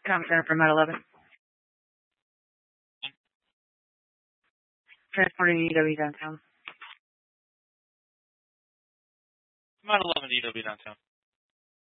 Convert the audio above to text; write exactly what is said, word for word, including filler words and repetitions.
Comm Center for Med eleven. Transporting E W downtown. Med eleven E W downtown.